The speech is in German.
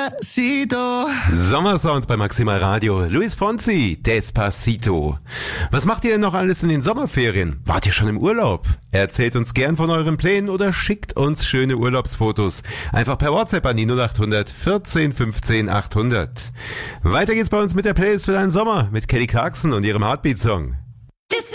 Despacito. Sommersound bei Maximal Radio. Luis Fonsi, Despacito. Was macht ihr denn noch alles in den Sommerferien? Wart ihr schon im Urlaub? Erzählt uns gern von euren Plänen oder schickt uns schöne Urlaubsfotos. Einfach per WhatsApp an die 0800 14 15 800. Weiter geht's bei uns mit der Playlist für deinen Sommer mit Kelly Clarkson und ihrem Heartbeat-Song.